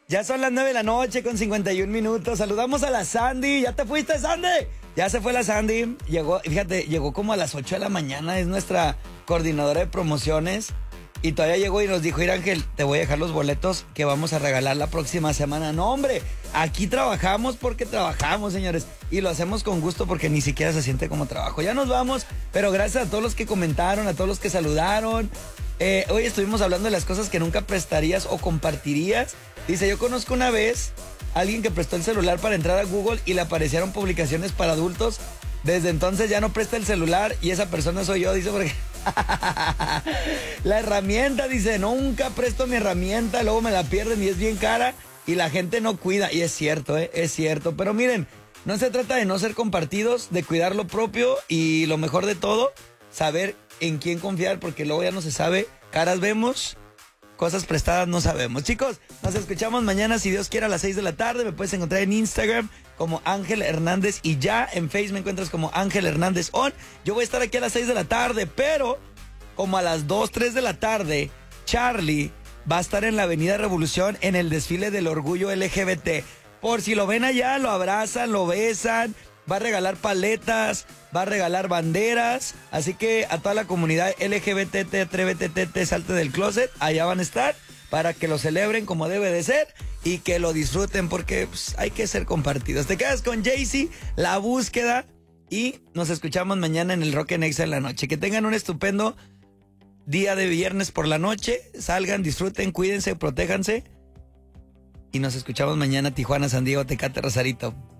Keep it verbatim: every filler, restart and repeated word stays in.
Ya son las nueve de la noche con cincuenta y un minutos. Saludamos a la Sandy. ¿Ya te fuiste, Sandy? Ya se fue la Sandy. Llegó, fíjate, llegó como a las ocho de la mañana. Es nuestra coordinadora de promociones. Y todavía llegó y nos dijo, ir Ángel, te voy a dejar los boletos que vamos a regalar la próxima semana. No, hombre, aquí trabajamos porque trabajamos, señores. Y lo hacemos con gusto porque ni siquiera se siente como trabajo. Ya nos vamos, pero gracias a todos los que comentaron, a todos los que saludaron. Eh, hoy estuvimos hablando de las cosas que nunca prestarías o compartirías. Dice, yo conozco una vez a alguien que prestó el celular para entrar a Google y le aparecieron publicaciones para adultos. Desde entonces ya no presta el celular y esa persona soy yo, dice, porque... La herramienta, dice, nunca presto mi herramienta, luego me la pierden y es bien cara y la gente no cuida. Y es cierto, ¿eh? Es cierto. Pero miren, no se trata de no ser compartidos, de cuidar lo propio y lo mejor de todo, saber en quién confiar, porque luego ya no se sabe. Caras vemos, cosas prestadas no sabemos. Chicos, nos escuchamos mañana, si Dios quiere, a las seis de la tarde. Me puedes encontrar en Instagram como Ángel Hernández y ya en Facebook me encuentras como Ángel Hernández On. Yo voy a estar aquí a las seis de la tarde, pero como a las dos, tres de la tarde, Charlie va a estar en la Avenida Revolución en el desfile del orgullo L G B T. Por si lo ven allá, lo abrazan, lo besan, va a regalar paletas, va a regalar banderas. Así que a toda la comunidad L G B T, atrévete, te, te, salte del closet, allá van a estar para que lo celebren como debe de ser y que lo disfruten, porque pues, hay que ser compartidos. Te quedas con Jaycee, La Búsqueda, y nos escuchamos mañana en el Rock en Exa en la noche. Que tengan un estupendo día de viernes por la noche. Salgan, disfruten, cuídense, protéjanse. Y nos escuchamos mañana, Tijuana, San Diego, Tecate, Rosarito.